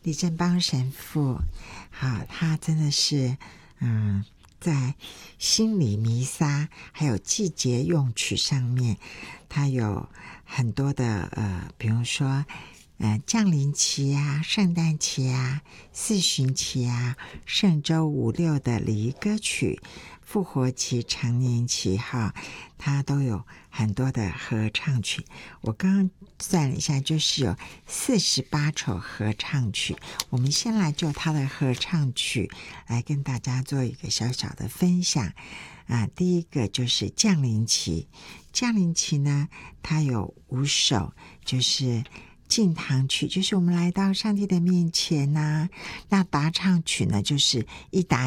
李正邦神父，好，他真的是在心理弥撒还有季节用曲上面，他有很多的比如说降临期啊、圣诞期啊、四旬期啊、圣周5、6的礼仪歌曲、复活期、常年期哈，它都有很多的合唱曲。我刚刚算了一下，就是有48首合唱曲。我们先来就它的合唱曲来跟大家做一个小小的分享第一个就是降临期。降临期呢，它有5首，就是进堂曲，就是我们来到上帝的面前那答唱曲呢，就是一答